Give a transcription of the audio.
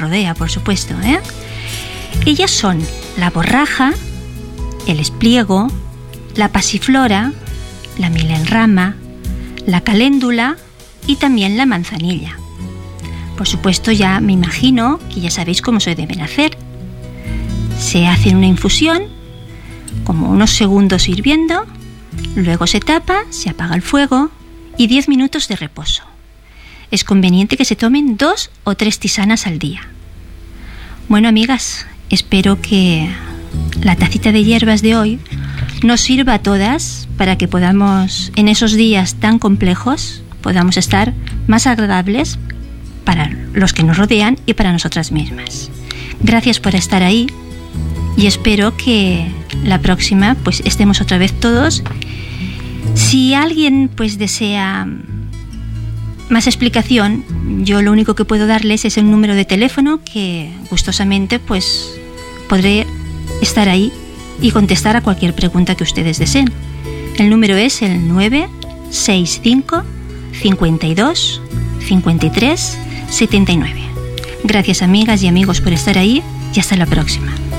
rodea, por supuesto, ¿eh? Ellas son la borraja, el espliego, la pasiflora, la milenrama, la caléndula y también la manzanilla. Por supuesto, ya me imagino que ya sabéis cómo se deben hacer. Se hace una infusión, como unos segundos hirviendo, luego se tapa, se apaga el fuego y 10 minutos de reposo. Es conveniente que se tomen 2 o 3 tisanas al día. Bueno, amigas, espero que la tacita de hierbas de hoy nos sirva a todas para que podamos, en esos días tan complejos, podamos estar más agradables para los que nos rodean y para nosotras mismas. Gracias por estar ahí y espero que la próxima pues estemos otra vez todos. Si alguien pues desea más explicación, yo lo único que puedo darles es el número de teléfono que gustosamente pues podré estar ahí y contestar a cualquier pregunta que ustedes deseen. El número es el 965 52 53 79. Gracias, amigas y amigos, por estar ahí y hasta la próxima.